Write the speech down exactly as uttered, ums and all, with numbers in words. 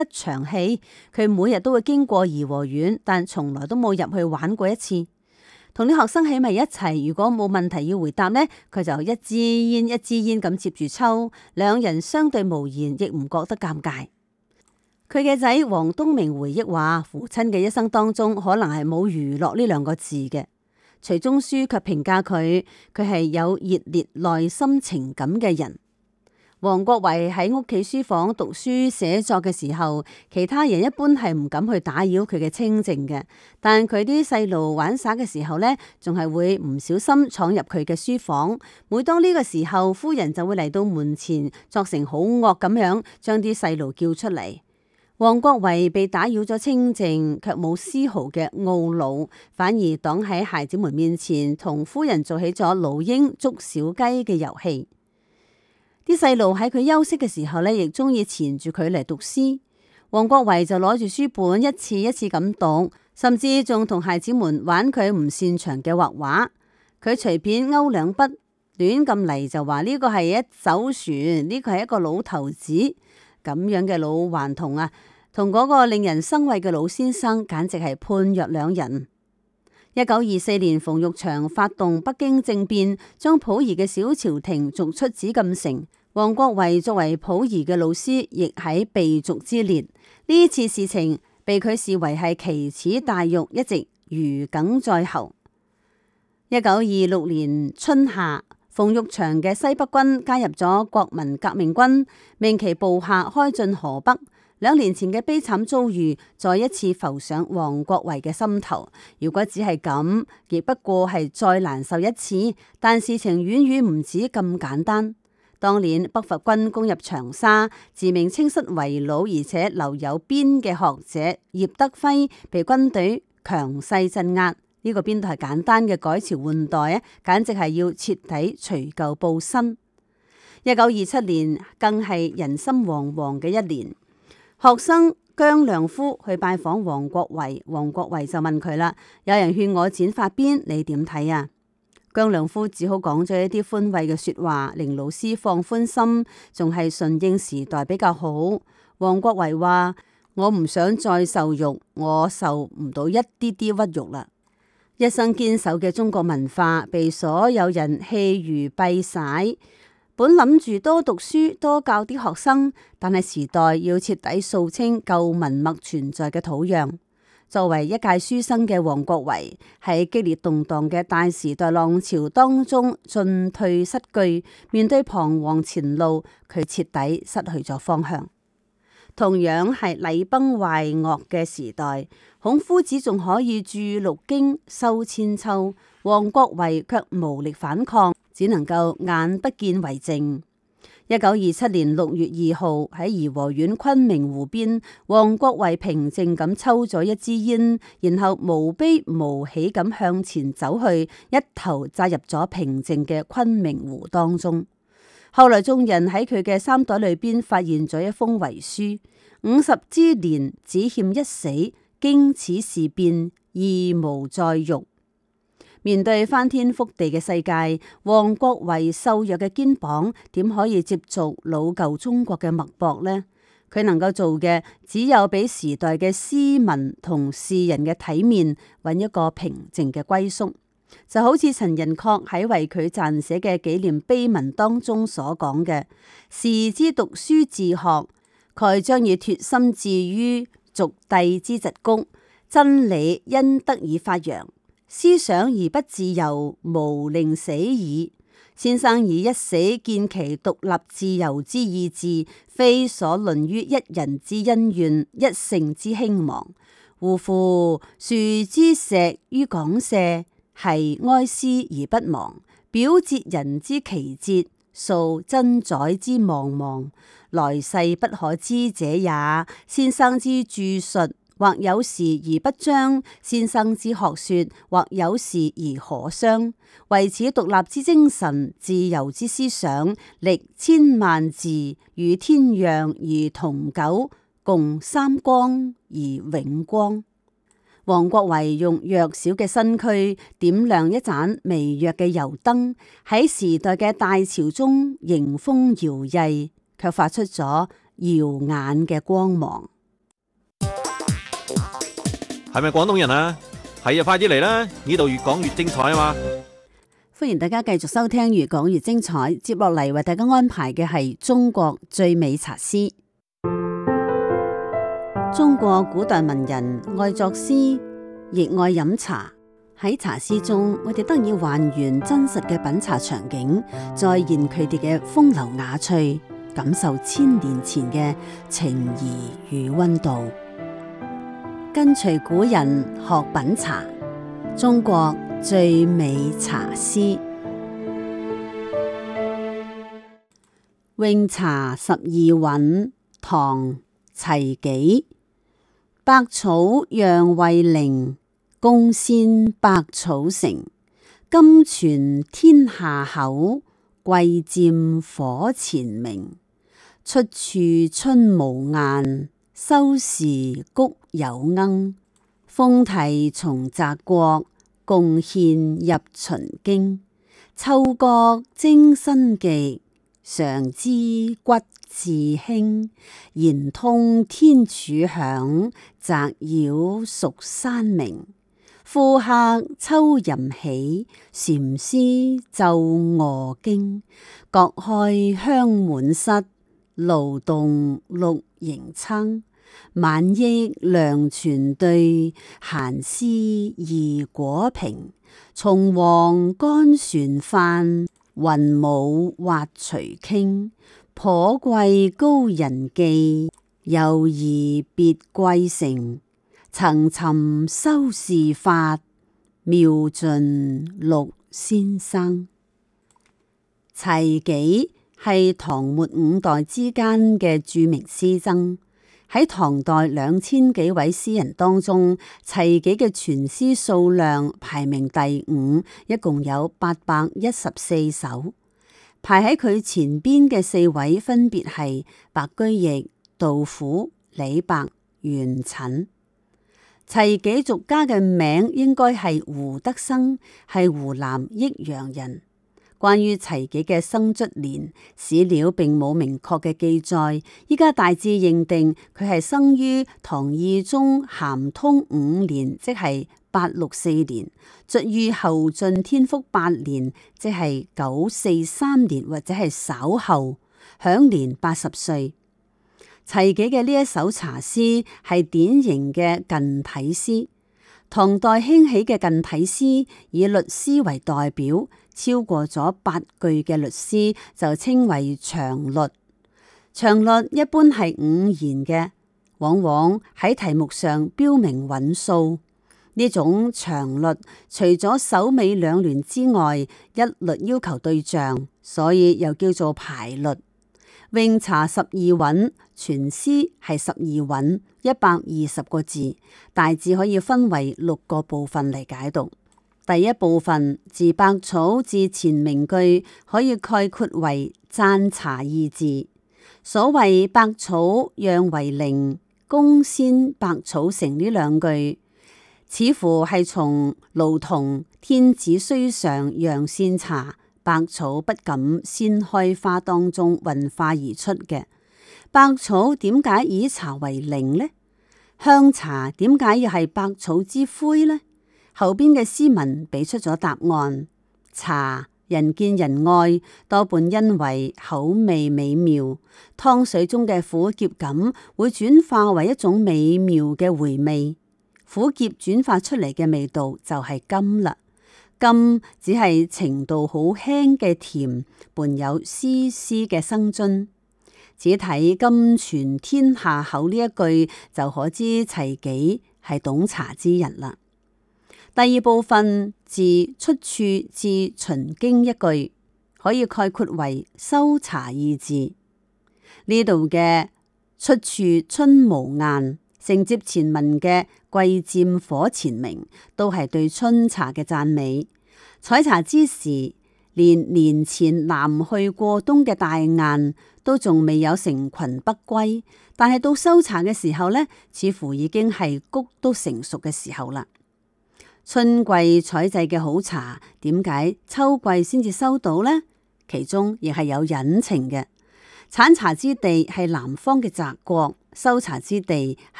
一場戲，佢每日都會經過頤和園，但從來都冇入去玩過一次。同啲學生喺埋一齊，如果冇問題要回答呢，佢就一支煙一支煙咁接住抽，兩人相對無言，亦唔覺得尷尬。佢嘅仔黃東明回憶話，父親嘅一生當中可能係冇娛樂呢兩個字嘅。徐中書卻評價佢，佢係有熱烈內心情感嘅人。王國維喺屋企書房讀書寫作嘅時候，其他人一般係唔敢去打擾佢嘅清靜嘅，但佢啲細路玩耍嘅時候呢，仲係會唔小心闖入佢嘅書房。每當呢個時候，夫人就會嚟到門前，作成好惡咁樣，將啲細路叫出嚟。王國維被打擾咗清靜，卻冇絲毫嘅懊惱，反而擋喺孩子們面前，同夫人做起咗老鷹捉小雞嘅遊戲。啲細路喺佢休息嘅時候呢，亦中意纏住佢嚟讀詩。王國維就攞住書本一次一次咁讀，甚至仲同孩子們玩佢唔擅長嘅畫畫。佢隨便勾兩筆，亂咁嚟就話呢個係一艘船，呢個係一個老頭子。咁樣嘅老頑童啊，同嗰個令人生畏嘅老先生，簡直係判若兩人。一九二四年，馮玉祥發動北京政變，將溥儀嘅小朝廷逐出紫禁城。王國維作為溥儀嘅老師，亦喺被逐之列。呢次事情被佢視為係奇恥大辱，一直如鯁在喉。一九二六年春夏，馮玉祥嘅西北軍加入咗國民革命軍，命其部下開進河北。兩年前嘅悲慘遭遇，再一次浮上王國維嘅心頭。如果只係咁，亦不過係再難受一次。但事情遠遠唔止咁簡單。當年北伐軍攻入長沙，自命清室遺老而且留有邊嘅學者葉德輝被軍隊強勢鎮壓。呢、這個邊度係簡單嘅改朝換代啊？簡直係要徹底除舊布新。一九二七年更係人心惶惶嘅一年。學生姜亮夫去拜訪王國維，王國維就問佢啦：有人勸我剪髮辮，你點睇啊？姜亮夫只好講咗一啲寬慰嘅說話，令老師放寬心，仲係順應時代比較好。王國維話：我唔想再受辱，我受唔到一啲啲屈辱啦。一生堅守嘅中國文化被所有人棄如敝屣。本諗住多讀書，多教啲學生，但係時代要徹底掃清舊文墨存在嘅土壤。作為一屆書生嘅王國維，喺激烈動盪嘅大時代浪潮當中進退失據，面對彷徨前路，佢徹底失去咗方向。同樣係禮崩樂壞嘅時代，孔夫子仲可以著六經、修千秋，王國維卻無力反抗，只能夠眼不見為淨。一九二七年六月二號喺頤和園昆明湖邊，王國維平靜咁抽咗一支煙，然後無悲無喜咁向前走去，一頭扎入咗平靜嘅昆明湖當中。後來眾人喺佢嘅衫袋裏邊發現咗一封遺書：五十之年只欠一死，經此事變，義無再辱。面對翻天覆地嘅世界，王國維瘦弱嘅肩膀點可以接續老舊中國嘅脈搏呢？佢能夠做嘅只有俾時代嘅斯文同士人嘅體面揾一個平靜嘅歸宿。就好似陳寅恪喺為佢撰寫嘅紀念碑文當中所講嘅：士之讀書自學，蓋將以脫心置於俗諦之桎梏，真理因得以發揚。思想而不自由，無寧死矣。先生以一死見其獨立自由之意志，非所論於一人之恩怨，一姓之興亡。嗚呼！樹之石於港舍，繫哀思而不亡，表哲人之奇節，述真宰之茫茫。來世不可知者也。先生之著述，或有時而不彰，先生之學說，或有時而可傷。為此獨立之精神，自由之思想，歷千萬字，與天壤而同久，共三光而永光。王國維用弱小嘅身軀點亮一盞微弱嘅油燈，喺時代嘅大潮中迎風搖曳，卻發出咗耀眼嘅光芒。 係咪廣東人啊？係啊，快啲嚟啦！呢度越講越精彩啊嘛！ 歡迎大家繼續收聽越講越精彩。接落嚟為大家安排嘅係中國最美茶詩。中國古代文人愛作詩，亦愛飲茶。喺茶詩中，我哋得以還原真實嘅品茶場景，再現佢哋嘅風流雅趣，感受千年前嘅情誼與溫度。跟隨古人學品茶，中國最美茶詩。詠茶十二韻，唐·齊己。百草釀惠寧，貢獻百草成。金泉天下口，桂佔火前明。出處春無雁，收時谷有鶯。鳳啼從澤國，貢獻入秦京。嗅覺精新極，嘗之骨自輕。言通天柱響，澤繞蜀山明。呼客秋吟起，禪師奏俄經。各開香滿室，勞動綠螢撐。萬億良泉對，閒思異果平。松黃干船泛，雲母畫隨傾。頗貴高人寄，猶疑別貴成。層尋修士法，妙盡陸先生。齊己係唐末五代之間嘅著名詩僧。喺唐代兩千幾位詩人當中，齊己嘅全詩數量排名第五，一共有八百一十四首。排喺佢前邊嘅四位分別係白居易、杜甫、李白、元稹。齊己俗家嘅名應該係胡德生，係湖南益陽人。關於齊己嘅生卒年，史料並冇明確嘅記載，依家大致認定佢係生於唐懿宗咸通五年，即係八六四年，卒於後晉天福八年，即係九四三年，或者係稍後，享年八十歲。齊己嘅呢一首茶詩係典型嘅近體詩。唐代興起嘅近體詩以律詩為代表，超過咗八句嘅律詩就稱為長律。長律一般係五言嘅，往往喺題目上標明韻數。呢種長律除咗首尾兩聯之外，一律要求對象，所以又叫做排律。詠茶十二韻，全詩係十二韻，一百二十個字，大致可以分為六個部分嚟解讀。第一部分自百草至前名句，可以概括為讚茶二字。所謂百草釀惠寧，貢獻百草成呢兩句，似乎係從盧仝天子須嘗陽羨茶，百草不敢先開花當中運化而出嘅。百草點解以茶為寧呢？香茶點解要係百草之魁呢？後邊嘅詩文俾出咗答案。茶人見人愛，多半因為口味美妙，湯水中嘅苦澀感會轉化為一種美妙嘅回味。苦澀轉化出嚟嘅味道就係甘啦。甘只係程度好輕嘅甜，伴有絲絲嘅生津。只睇金泉天下口呢一句就可知齊己係懂茶之人啦。第二部分自出處至秦京一句，可以概括為收茶二字。呢度嘅出處春無雁，承接前文嘅桂佔火前明，都係對春茶嘅讚美。採茶之時，連年前南去過冬嘅大雁都仲未有成群北歸，但係到收茶嘅時候呢，似乎已經係谷都成熟嘅時候啦。春季採製嘅好茶，點解秋季先至收到呢？其中亦係有隱情嘅。產茶之地係南方嘅澤國，收茶之地